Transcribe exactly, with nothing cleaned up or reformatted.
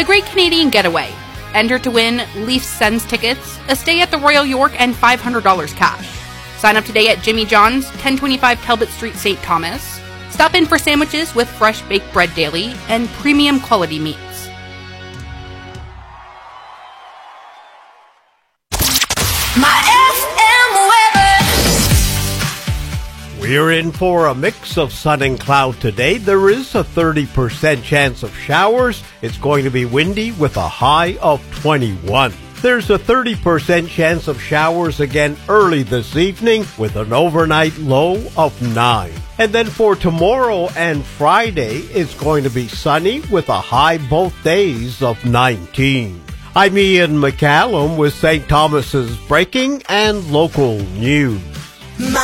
The Great Canadian Getaway. Enter to win Leafs Sens tickets, a stay at the Royal York, and five hundred dollars cash. Sign up today at Jimmy John's, ten twenty-five Talbot Street, Saint Thomas. Stop in for sandwiches with fresh baked bread daily and premium quality meats. My F M weather. We're in for a mix of sun and cloud today. There is a thirty percent chance of showers. It's going to be windy with a high of twenty-one. There's a thirty percent chance of showers again early this evening with an overnight low of nine. And then for tomorrow and Friday, it's going to be sunny with a high both days of nineteen. I'm Ian McCallum with Saint Thomas's breaking and local news.